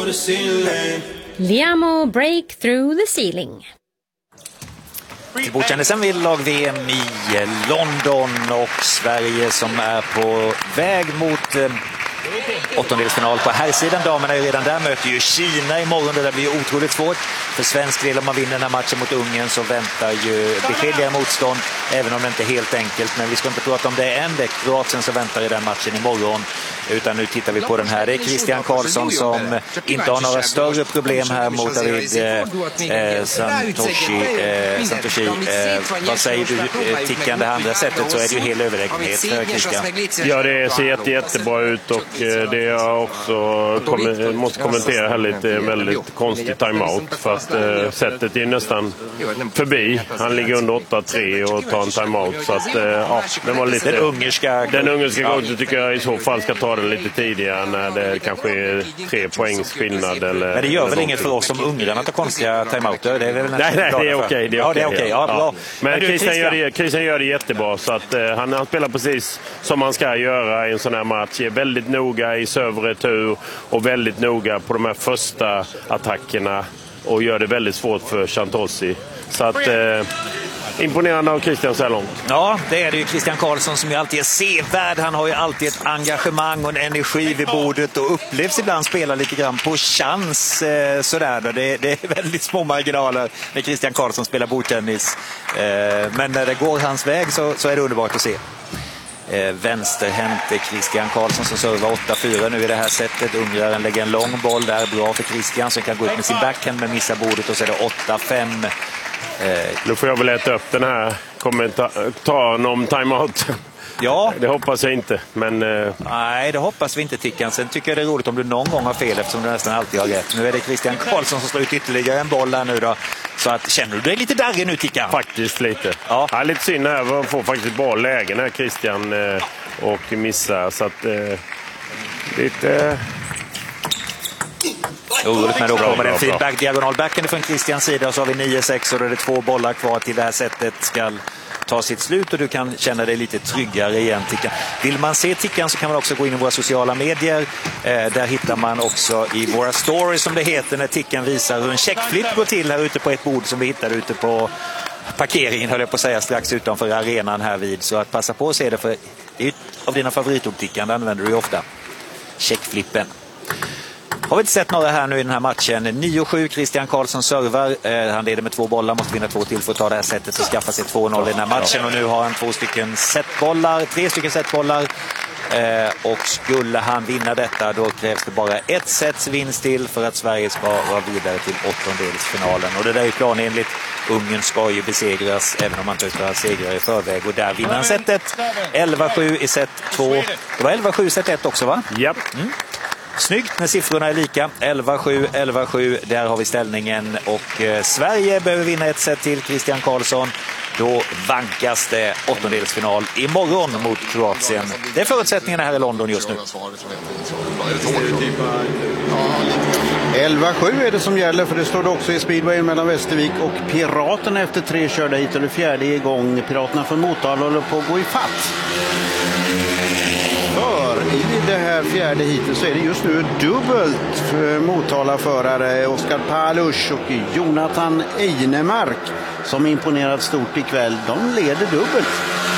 the ceiling. Liamo break through the ceiling. Bordkändisen vill lag VM i London och Sverige som är på väg mot åttondelsfinal på herrsidan. Damerna är redan där, möter ju Kina imorgon. Det där blir ju otroligt svårt för svensk del. Om man vinner den här matchen mot Ungern så väntar ju beskedliga motstånd, även om det inte är helt enkelt. Men vi ska inte prata om det än. Det är Kroatien som väntar i den matchen imorgon. Utan nu tittar vi på den här. Det är Christian Karlsson som inte har några större problem här mot David Santoshi. Vad säger du, Tickan? Det andra sättet så är det ju hel överläggenhet för Christian. Ja, det ser jättebra ut och det jag också måste kommentera här lite, väldigt konstig timeout för att sättet är nästan förbi. Han ligger under 8-3 och tar en timeout så att det var lite den ungerska gången tycker jag i så fall ska ta den lite tidigare när det kanske är 3 poängs skillnad eller. Men det gör väl inget för oss som ungrarna tar konstiga timeouter. Det är väl nej, det är okej. Ja, det är okej. Ja, bra. Men Christian gör det jättebra så att han spelar precis som man ska göra i en sån här match. Är väldigt noga i serveretur och väldigt noga på de här första attackerna och gör det väldigt svårt för Chantossi. Så att imponerande av Christian så här långt. Ja, det är det ju. Christian Karlsson som ju alltid är sevärd. Han har ju alltid ett engagemang och en energi vid bordet och upplevs ibland spela lite grann på chans sådär. Det är väldigt små marginaler när Christian Karlsson spelar bordtennis. Men när det går hans väg så är det underbart att se. Vänsterhänt Christian Karlsson som servar 8-4 nu i det här sättet. Ungraren lägger en lång boll där, bra för Christian som kan gå ut med sin backhand men missar bordet och så är det 8-5. Nu får jag väl äta upp den här kommentaren om timeout. Ja. Det hoppas jag inte. Men, nej, det hoppas vi inte, Tickan. Sen tycker jag det är roligt om du någon gång har fel eftersom du nästan alltid har rätt. Nu är det Christian Karlsson som slår ut ytterligare en boll här nu då. Så att, känner du dig lite darrig nu, Tickan? Faktiskt lite. Ja, lite synd här. Man får faktiskt bra lägen här, Christian, och missar. Så att lite. Men då kommer det en feedback, diagonalbacken från Christians sida och så har vi 9-6 och då är det 2 bollar kvar till det här sättet ska ta sitt slut och du kan känna dig lite tryggare igen, Tickan. Vill man se Tickan så kan man också gå in i våra sociala medier. Där hittar man också i våra stories som det heter när Tickan visar hur en checkflip går till här ute på ett bord som vi hittade ute på parkeringen, höll jag på att säga, strax utanför arenan här vid. Så att passa på att se det, för det är av dina favoritord, Tickan, det använder du ju ofta. Checkflippen. Har vi inte sett några här nu i den här matchen. 9-7, Christian Karlsson servar. Han leder med 2 bollar, måste vinna 2 till för att ta det här sättet och skaffa sig 2-0 i den här matchen. Och nu har han 3 stycken setbollar. Och skulle han vinna detta då krävs det bara ett sets vinst till för att Sverige ska vara vidare till åttondelsfinalen. Och det där är planenligt. Ungern ska ju besegras även om man inte har segrar i förväg. Och där vinner han setet. 11-7 i set 2. Det var 11-7 set 1 också, va? Japp. Snyggt när siffrorna är lika. 11-7, där har vi ställningen. Och Sverige behöver vinna ett set till, Christian Karlsson. Då vankas det åttondelsfinal imorgon mot Kroatien. Det är förutsättningarna här i London just nu. 11-7 är det som gäller, för det står det också i speedway mellan Västervik och Piraterna efter 3 körda hit, eller 4:e igång. Piraterna från Motala håller på att gå i fatt. I det här 4:e hitet så är det just nu dubbelt för Motala-förare Oskar Palush och Jonathan Einemark som imponerat stort ikväll. De leder dubbelt.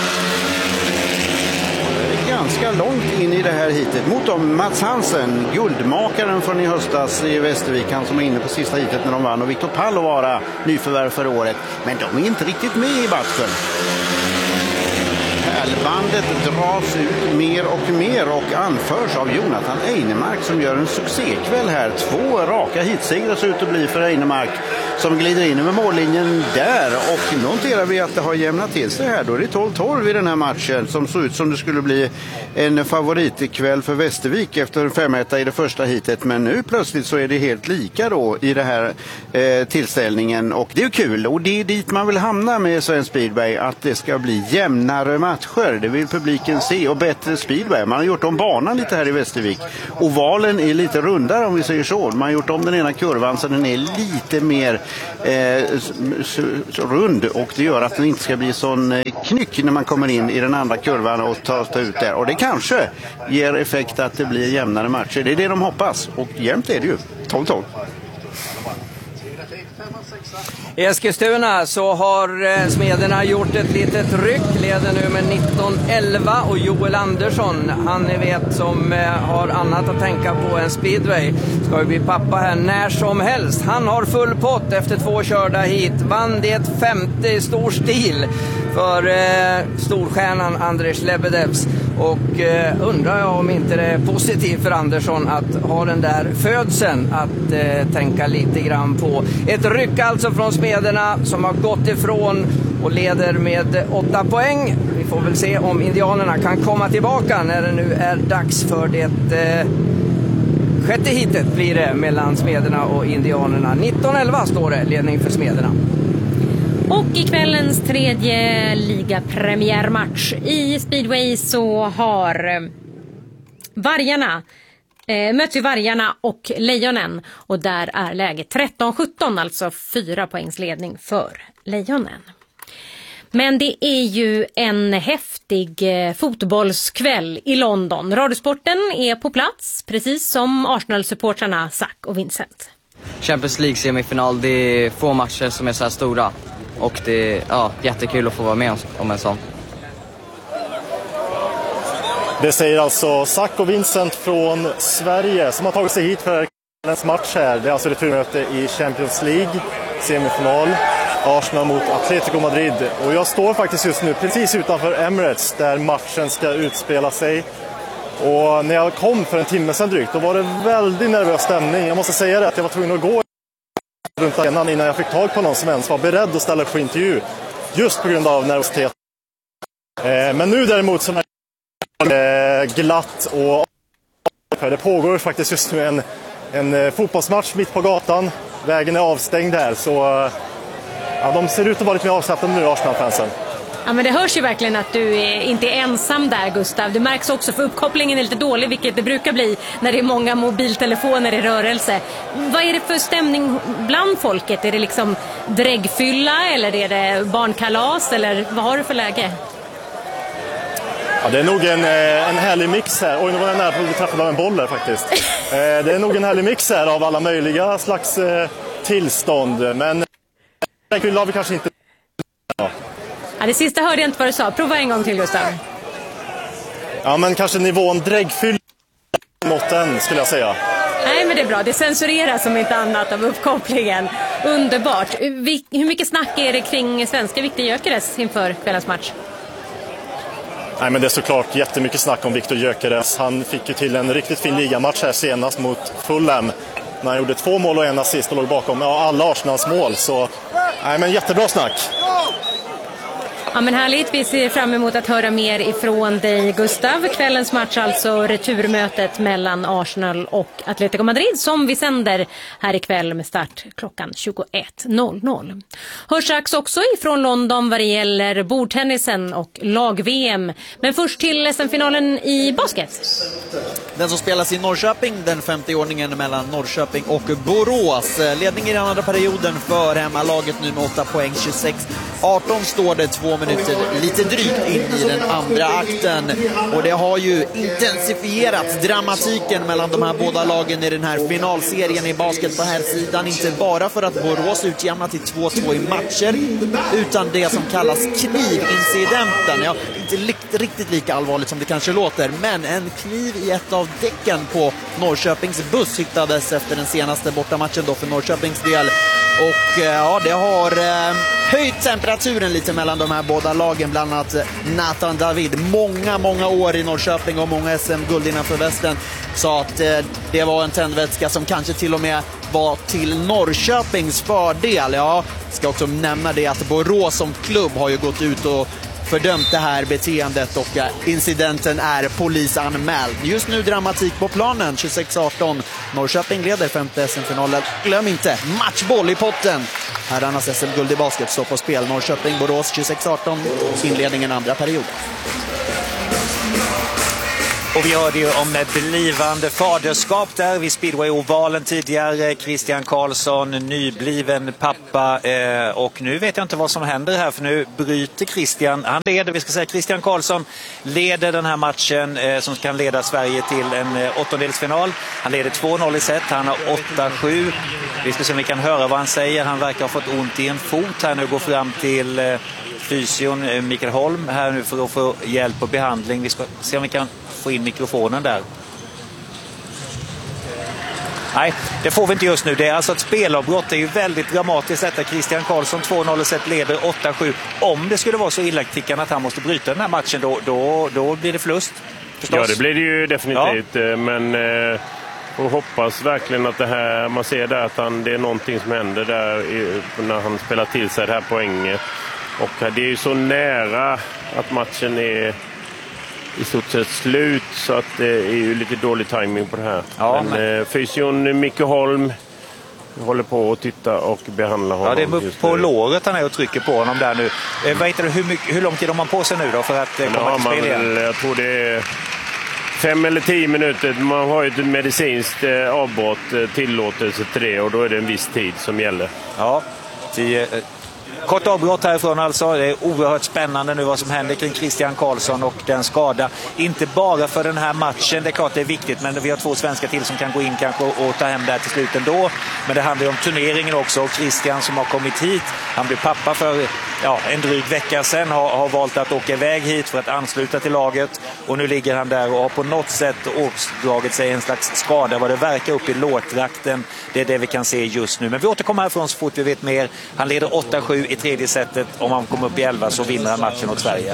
Ganska långt in i det här hitet. Mot dem Mats Hansen, guldmakaren från i höstas i Västervik, han som var inne på sista hitet när de vann, och Viktor Pallovara, nyförvärv för året. Men de är inte riktigt med i matchen. Bandet dras ut mer och anförs av Jonathan Einemark som gör en succékväll här. 2 raka hitsegrar ser ut att bli för Einemark som glider in över mållinjen där, och noterar vi att det har jämnat till sig här. Då är det 12-12 i den här matchen som såg ut som det skulle bli en favoritkväll för Västervik efter 5-1 i det första hitet, men nu plötsligt så är det helt lika då i det här tillställningen, och det är kul, och det är dit man vill hamna med Svensk Speedway, att det ska bli jämnare matcher. människor. Det vill publiken se, och bättre speedway. Man har gjort om banan lite här i Västervik. Ovalen är lite rundare om vi säger så. Man har gjort om den ena kurvan så den är lite mer rund, och det gör att den inte ska bli sån knyck när man kommer in i den andra kurvan och tar ut där. Och det kanske ger effekt att det blir jämnare matcher. Det är det de hoppas, och jämnt är det ju. 12-12. I Eskilstuna så har Smederna gjort ett litet ryck, leder nu med 19-11, och Joel Andersson, han ni vet som har annat att tänka på än speedway, ska ju bli pappa här när som helst. Han har full pott efter 2 körda hit, vann det 50 i stor stil för storstjärnan Andres Lebedevs, och undrar jag om inte det är positivt för Andersson att ha den där födseln att tänka lite grann på. Ett ryck alltså från Smederna som har gått ifrån och leder med 8 poäng. Vi får väl se om indianerna kan komma tillbaka när det nu är dags för det sjätte hitet blir det mellan Smederna och indianerna. 19-11 står det, ledning för Smederna. Och i kvällens tredje ligapremiärmatch i speedway så har vargarna möts ju vargarna och lejonen, och där är läget 13-17, alltså 4 poängs ledning för lejonen. Men det är ju en häftig fotbollskväll i London. Radiosporten är på plats, precis som Arsenal-supportrarna Zack och Vincent. Champions League-semifinal, det är få matcher som är så här stora. Och det är jättekul att få vara med om en sån. Det säger alltså Zack och Vincent från Sverige som har tagit sig hit för kvällens match här. Det är alltså returmöte i Champions League, semifinal. Arsenal mot Atletico Madrid. Och jag står faktiskt just nu precis utanför Emirates där matchen ska utspela sig. Och när jag kom för en timme sedan drygt, då var det väldigt nervös stämning. Jag måste säga det, att jag var tvungen att gå runt arenan innan jag fick tag på någon som ens var beredd att ställa upp på intervju. Just på grund av nervositet. Men nu däremot så är det glatt, och det pågår faktiskt just nu en fotbollsmatch mitt på gatan. Vägen är avstängd här, så de ser ut att vara lite mer avslappnade nu, Arsenal-fansen. Ja, men det hörs ju verkligen att du inte är ensam där, Gustav. Det märks också, för uppkopplingen är lite dålig, vilket det brukar bli när det är många mobiltelefoner i rörelse. Vad är det för stämning bland folket? Är det liksom dräggfylla, eller är det barnkalas, eller vad har du för läge? Ja, det är nog en härlig mix här. Oj, nu var jag nära på att bli träffad av en boll här faktiskt. Det är nog en härlig mix här av alla möjliga slags tillstånd. Men dräggfylla har vi kanske inte... Ja, det sista hörde jag inte vad du sa. Prova en gång till, Gustav. Ja, men kanske nivån dräggfylla mot den, skulle jag säga. Nej, men det är bra. Det censureras som inte annat av uppkopplingen. Underbart. Hur mycket snack är det kring svenska Viktor Gyökeres inför kvällens match? Nej, men det är såklart jättemycket snack om Viktor Gyökeres. Han fick ju till en riktigt fin ligamatch här senast mot Fulham. När han gjorde 2 mål och 1 assist och låg bakom alla Arsenals mål. Så, nej, men jättebra snack. Ja, men härligt. Vi ser fram emot att höra mer ifrån dig, Gustav. Kvällens match, alltså returmötet mellan Arsenal och Atletico Madrid, som vi sänder här ikväll med start klockan 21.00. Hörs strax också ifrån London vad det gäller bordtennisen och lag-VM. Men först till SM-finalen i basket. Den som spelas i Norrköping, den 50-ordningen mellan Norrköping och Borås. Ledning i den andra perioden för hemmalaget nu med 8 poäng, 26-18 står det 2 minuter lite drygt in i den andra akten. Och det har ju intensifierat dramatiken mellan de här båda lagen i den här finalserien i basket på här sidan. Inte bara för att Borås utjämnat till 2-2 i matcher, utan det som kallas knivincidenten. Ja, inte riktigt lika allvarligt som det kanske låter, men en kniv i ett av däcken på Norrköpings buss hittades efter den senaste bortamatchen då för Norrköpings del. Och ja, det har höjt temperaturen lite mellan de här båda lagen, bland annat Nathan David. Många år i Norrköping och många SM-guld innanför västen sa att det var en tändvätska som kanske till och med var till Norrköpings fördel. Ja, ska också nämna det att Borås som klubb har ju gått ut och fördömt det här beteendet, och incidenten är polisanmäld. Just nu dramatik på planen, 26-18. Norrköping leder 5:e SM-finalen. Glöm inte, matchboll i potten. Herrarnas SM-guld i basket står på spel. Norrköping, Borås 26-18, inledningen andra period. Och vi hörde ju om ett blivande faderskap där vid Speedway-ovalen tidigare. Christian Karlsson, nybliven pappa. Och nu vet jag inte vad som händer här, för nu bryter Christian. Han leder, vi ska säga Christian Karlsson leder den här matchen som kan leda Sverige till en åttondelsfinal. Han leder 2-0 i set, han har 8-7. Vi ska se om vi kan höra vad han säger. Han verkar ha fått ont i en fot här nu, går fram till fysion Mikael Holm här nu för att få hjälp och behandling. Vi ska se om vi kan få in mikrofonen där. Nej, det får vi inte just nu. Det är alltså ett spelavbrott. Det är ju väldigt dramatiskt detta. Christian Karlsson 2-0 set leder 8-7. Om det skulle vara så illa tickande att han måste bryta den här matchen, då blir det förlust. Förstås. Ja, det blir det ju definitivt. Ja. Men och hoppas verkligen att det här, man ser där att det är någonting som händer där när han spelar till sig det här poänget. Och det är ju så nära att matchen är i stort sett slut, så att det är ju lite dålig timing på det här. Ja, men fysion Micke Holm håller på att titta och behandla honom. Ja, det är på låret han är och trycker på honom där nu. Vet du hur lång tid har man på sig nu då för att komma till spel igen? Jag tror det är 5 eller 10 minuter. Man har ju ett medicinskt avbrott, tillåtelse till det, och då är det en viss tid som gäller. Ja, 10... Kort avbrott härifrån alltså. Det är oerhört spännande nu vad som händer kring Christian Karlsson och den skada. Inte bara för den här matchen, det är klart det är viktigt, men vi har 2 svenskar till som kan gå in kanske och ta hem det här till slut ändå. Men det handlar ju om turneringen också, och Christian som har kommit hit, han blev pappa för en dryg vecka sedan, har valt att åka iväg hit för att ansluta till laget, och nu ligger han där och har på något sätt ådragit sig en slags skada vad det verkar upp i lårtrakten. Det är det vi kan se just nu, men vi återkommer härifrån så fort vi vet mer. Han leder 8-7 i tredje setet. Om han kommer upp i 11 så vinner han matchen åt Sverige.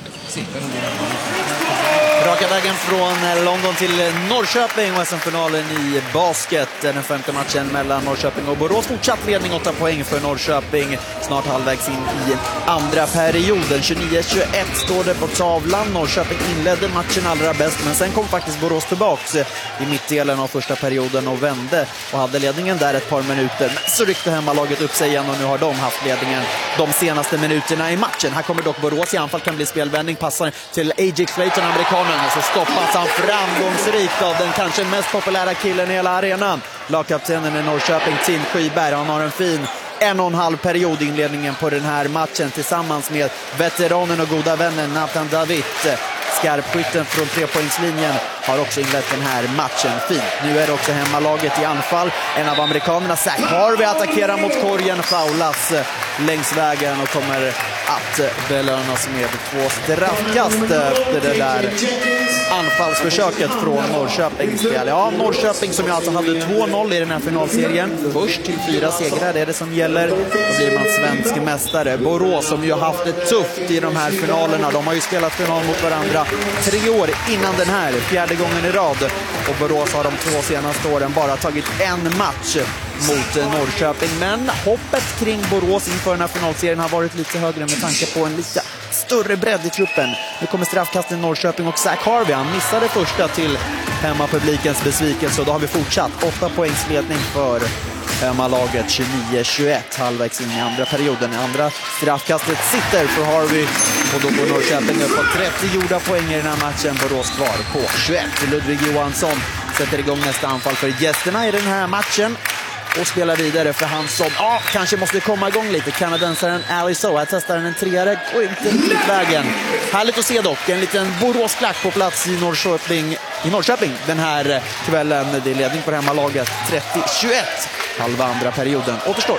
Raka vägen från London till Norrköping och SM-finalen i basket. Den 5:e matchen mellan Norrköping och Borås. Fortsatt ledning, 8 poäng för Norrköping. Snart halvvägs in i andra perioden. 29-21 står det på tavlan. Norrköping inledde matchen allra bäst, men sen kom faktiskt Borås tillbaks i mittdelen av första perioden och vände och hade ledningen där ett par minuter. Men så ryckte hemmalaget upp sig igen och nu har de haft ledningen de senaste minuterna i matchen. Här kommer dock Borås i anfall, kan bli spelvändning. Passar till A.J. Clayton, amerikanen. Och så stoppas han framgångsrikt av den kanske mest populära killen i hela arenan. Lagkaptenen i Norrköping, Tim Skyberg. Han har en fin 1,5 period i inledningen på den här matchen tillsammans med veteranen och goda vännen Nathan David. Skarpskytten från 3-poängslinjen har också inlett den här matchen fint. Nu är det också hemmalaget i anfall. En av amerikanerna, Zach Harvey, attackerar mot korgen, faulas längs vägen och kommer att belönas med 2 straffkast efter det där anfallsförsöket från Norrköpings spel. Ja, Norrköping som ju alltså hade 2-0 i den här finalserien. Först till 4 segrar, det är det som gäller. Då blir man svensk mästare. Borås som ju har haft det tufft i de här finalerna. De har ju spelat final mot varandra 3 år innan den här, 4:e gången i rad. Och Borås har de 2 senaste åren bara tagit en match mot Norrköping. Men hoppet kring Borås inför den här finalserien har varit lite högre med tanke på en lite större bredd i truppen. Nu kommer straffkasten i Norrköping och Zach Harvey. Han missade första till hemmapublikens besvikelse, och då har vi fortsatt 8 poängs ledning för hemmalaget 29-21 halvvägs in i andra perioden. I andra straffkastet sitter för Harvey och då går Norrköping upp på 30 gjorda poäng i den här matchen. Borås kvar på 21. Ludvig Johansson sätter igång nästa anfall för gästerna i den här matchen och spelar vidare för han som kanske måste komma igång lite. Kanadensaren Aliso. Här testar han en 3:are och inte riktigt vägen. Härligt att se dock. En liten Boråsklack på plats i Norrköping den här kvällen. Det är ledning på hemmalaget 30-21. Halva andra perioden återstår.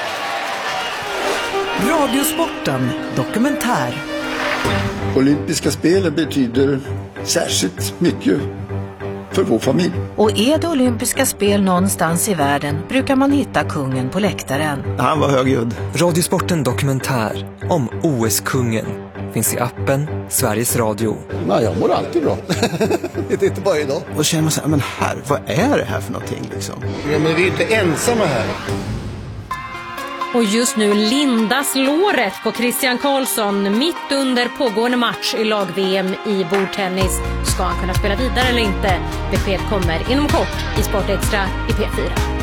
Radiosporten dokumentär. Olympiska spelen betyder särskilt mycket för vår familj. Och är det olympiska spel någonstans i världen brukar man hitta kungen på läktaren. Han var högljudd. Radiosporten dokumentär om OS-kungen finns i appen Sveriges Radio. Nej, jag mår alltid bra. Det är inte bara idag. Och känner man så här, men här, vad är det här för någonting liksom? Ja, men vi är inte ensamma här. Och just nu lindas låret på Christian Karlsson mitt under pågående match i lag-VM i bordtennis. Ska han kunna spela vidare eller inte? Besked kommer inom kort i Sport Extra i P4.